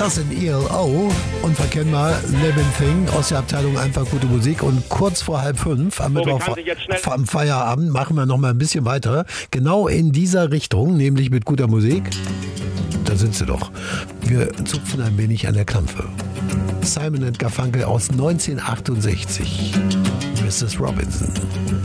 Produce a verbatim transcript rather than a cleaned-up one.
Das sind E L O, unverkennbar, Living Thing aus der Abteilung Einfach gute Musik. Und kurz vor halb fünf am Mittwoch am Feierabend machen wir noch mal ein bisschen weiter. Genau in dieser Richtung, nämlich mit guter Musik. Da sind sie doch. Wir zupfen ein wenig an der Klampfe. Simon and Garfunkel aus neunzehnhundertachtundsechzig. Missus Robinson.